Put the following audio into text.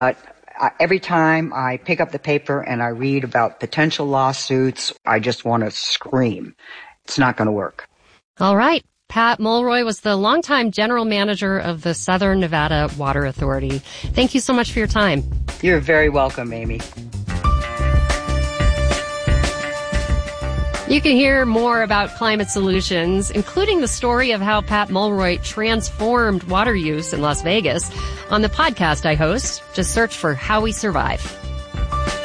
Every time I pick up the paper and I read about potential lawsuits, I just want to scream. It's not going to work. All right. Pat Mulroy was the longtime general manager of the Southern Nevada Water Authority. Thank you so much for your time. You're very welcome, Amy. You can hear more about climate solutions, including the story of how Pat Mulroy transformed water use in Las Vegas, on the podcast I host. Just search for How We Survive.